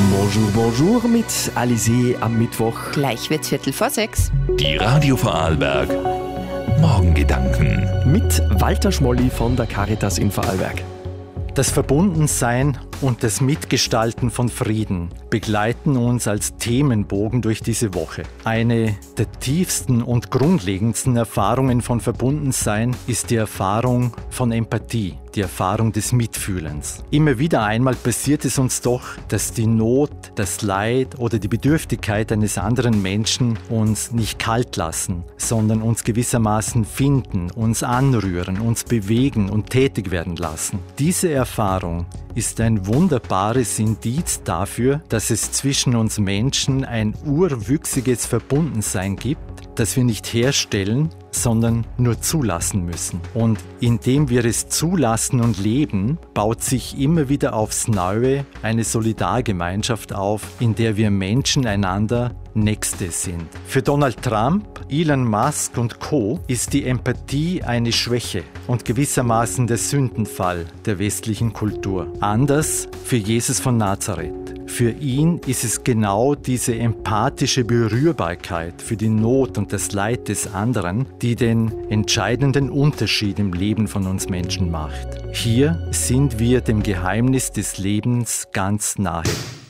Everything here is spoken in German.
Bonjour, bonjour mit Alizé am Mittwoch. Gleich wird's 5:45. Die Radio Vorarlberg Morgengedanken Mit Walter Schmolli von der Caritas in Vorarlberg. Das Verbundensein und das Mitgestalten von Frieden begleiten uns als Themenbogen durch diese Woche. Eine der tiefsten und grundlegendsten Erfahrungen von Verbundensein ist die Erfahrung von Empathie, die Erfahrung des Mitfühlens. Immer wieder einmal passiert es uns doch, dass die Not, das Leid oder die Bedürftigkeit eines anderen Menschen uns nicht kalt lassen, sondern uns gewissermaßen finden, uns anrühren, uns bewegen und tätig werden lassen. Diese Erfahrung ist ein wunderbares Indiz dafür, dass es zwischen uns Menschen ein urwüchsiges Verbundensein gibt, das wir nicht herstellen, sondern nur zulassen müssen. Und indem wir es zulassen und leben, baut sich immer wieder aufs Neue eine Solidargemeinschaft auf, in der wir Menschen einander Nächste sind. Für Donald Trump, Elon Musk und Co. ist die Empathie eine Schwäche und gewissermaßen der Sündenfall der westlichen Kultur. Anders für Jesus von Nazareth. Für ihn ist es genau diese empathische Berührbarkeit für die Not und das Leid des anderen, die den entscheidenden Unterschied im Leben von uns Menschen macht. Hier sind wir dem Geheimnis des Lebens ganz nahe.